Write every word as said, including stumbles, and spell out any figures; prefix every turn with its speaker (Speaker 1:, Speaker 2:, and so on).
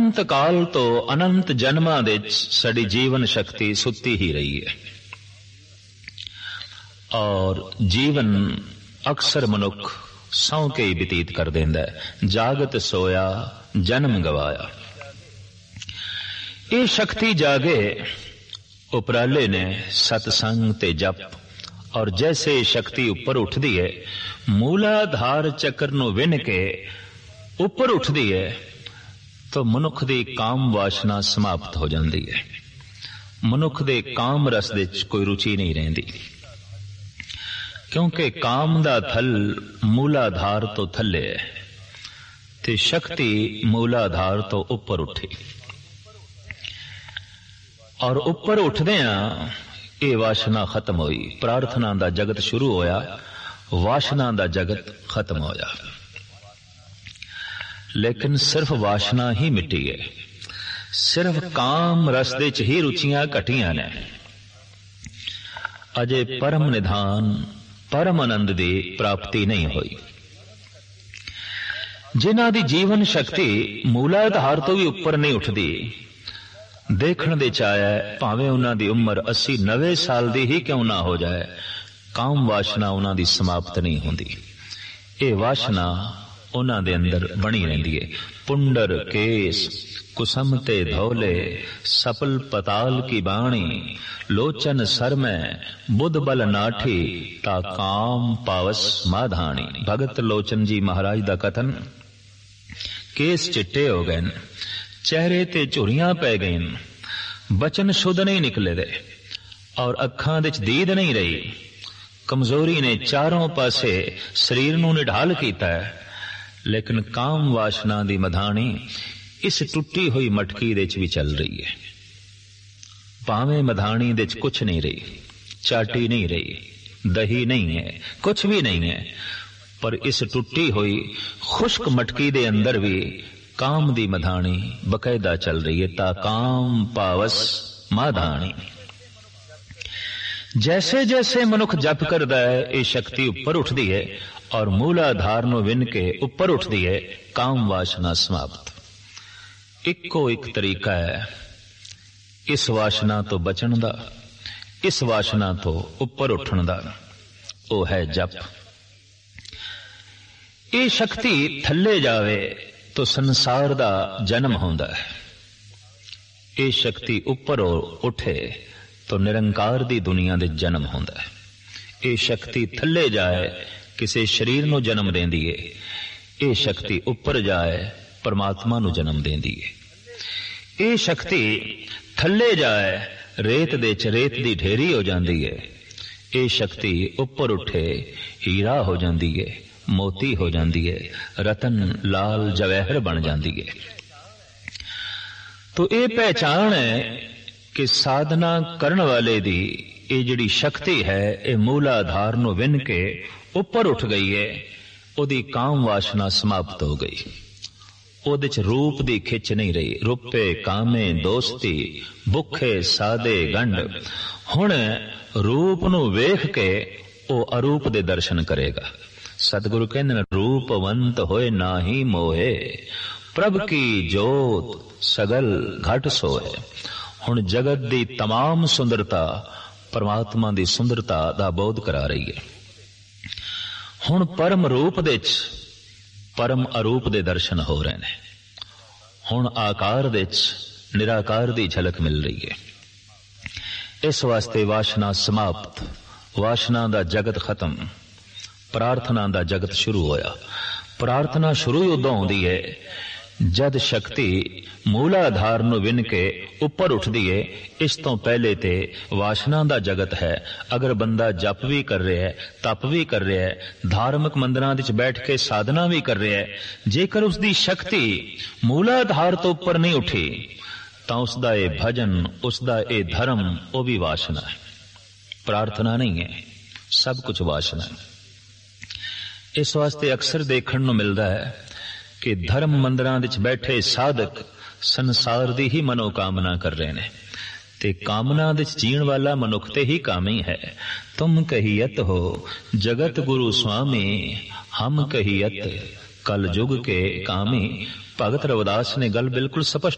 Speaker 1: अनंत काल तो अनंत जन्मां दे साडी जीवन शक्ति सुत्ती ही रही है और जीवन अक्सर मनुख सौ के ही बतीत कर देंदा है। जागत सोया जन्म गवाया। ये शक्ति जागे उपराले ने सतसंग ते जप और जैसे शक्ति ऊपर उठदी है मूलाधार चक्र नूं विन के ऊपर उठदी है तो मनुख दी काम वासना समाप्त हो जाती है। मनुख दे काम रस दे कोई रुचि नहीं रहिंदी क्योंकि काम दा थल मूलाधार तो थले है ते शक्ति मूलाधार तो ऊपर उठी और ऊपर उठदियां ये वासना खत्म हुई। प्रार्थना दा जगत शुरू होया, वासना दा जगत खत्म होया। लेकिन सिर्फ वासना ही मिटी है, सिर्फ काम रस दे च ही रुचियां घटियां ने। अजे परम निधान परम आनंद दी प्राप्ति नहीं हुई। जिन्हां दी जीवन शक्ति मूलाधार तो भी ऊपर नहीं उठदी, देखण दे चाया भावें उन्हां दी उम्र अस्सी नवे साल दी ही क्यों ना हो जाए, काम वासना उन्हां दी समाप्त नहीं होंदी। ये वासना उन्हां दे अंदर बनी रहिंदी है। पुंडर केस कुसम ते धौले सपल पताल की बाणी लोचन सर में बुध बल नाठी ता काम पावस माधानी। भगत लोचन जी महाराज दा कथन। केस चिट्टे हो गए, चेहरे ते झुरियां पै गईन, बचन शुद्ध नहीं निकले दे और अखां दे च दीद नहीं रही। कमजोरी ने चारों पासे शरीर नूं निढाल कीता है, लेकिन काम वासना दी मधानी इस टुटी हुई मटकी दे च भी चल रही है। भावें मधानी दे च कुछ नहीं रही, चाटी नहीं रही, दही नहीं है, कुछ भी नहीं है, पर इस टुटी हुई खुश्क मटकी दे अंदर भी काम दी मधानी बकायदा चल रही है। ता काम पावस माधानी। जैसे जैसे मनुख जप करदा है ये शक्ति ऊपर उठदी है और मूलाधार नूं विन के ऊपर उठदी है, काम वासना समाप्त। इको एक तरीका है इस वासना तो बचण दा, इस वासना तो ऊपर उठण दा, वो है जप। ये शक्ति थल्ले जावे तो संसार दा जन्म होंदा है, ये शक्ति ऊपर उठे तो निरंकार दी दुनिया दे जन्म होंदा है। ये शक्ति थल्ले जाए किसी शरीर नूं जन्म देंदी है, ये शक्ति ऊपर जाए परमात्मा नूं जन्म देंदी है। ये शक्ति थल्ले जाए रेत दे च रेत दी ढेरी हो जांदी है, ये शक्ति ऊपर उठे हीरा हो जांदी है, मोती हो जांदी है, रतन लाल जवाहर बन जांदी है। तो ये पहचान है कि साधना करने वाले दी ये जिहड़ी शक्ति है ये मूलाधार नूं विन के ऊपर उठ गई है, ओदी काम वासना समाप्त हो गई। ओदे च रूप दी खिच नहीं रही, रुपे कामे दोस्ती भुखे सादे गंढ। हुण रूप नूं वेख के ओ अरूप दे दर्शन करेगा। सतगुरु कहंदे ने रूपवंत होए नाही मोहे, प्रभ की जोत सगल घट सोए। हुण जगत दी तमाम सुंदरता परमात्मा दी सुंदरता दा बोध करा रही है। हुण परम रूप दे च परम अरूप दे दर्शन हो रहे ने। हुण आकार दे च निराकार दी झलक मिल रही है। इस वास्ते वासना समाप्त, वासना दा जगत खत्म, प्रार्थना दा जगत शुरू होया। प्रार्थना शुरू उदों होंदी है जद शक्ति मूलाधार नूं विन के ऊपर उठदी है। इस तो पहले ते वासना दा जगत है। अगर बंदा जप भी कर रहा है, तप भी कर रहा है, धार्मिक मंदिरां विच बैठ के साधना भी कर रहा है, जेकर उसदी शक्ति मूलाधार तो ऊपर नहीं उठी तां उसदा ये भजन, उसदा ये धर्म वो भी वासना है, प्रार्थना नहीं है, सब कुछ वासना है। इस वास्ते अक्सर देखण नूं मिलदा है कि धर्म मंदिरां विच बैठे साधक संसार दी ही मनोकामना कर रहे ने ते कामना विच जीण वाला मनुख ते ही कामी है। तुम कहियत हो जगत गुरु स्वामी, हम कहियत कल जुग के कामी। भगत रविदास ने गल बिल्कुल स्पष्ट